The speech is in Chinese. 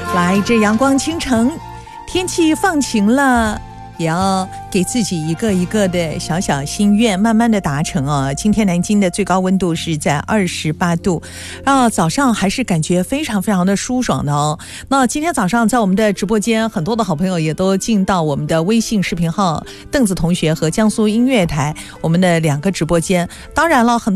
来，这阳光倾城，天气放晴了，也要给自己一个一个的小小心愿慢慢的达成哦。今天南京的最高温度是在28度，早上还是感觉非常非常的舒爽的哦。那今天早上在我们的直播间，很多的好朋友也都进到我们的微信视频号，邓子同学和江苏音乐台我们的2个直播间。当然了，很多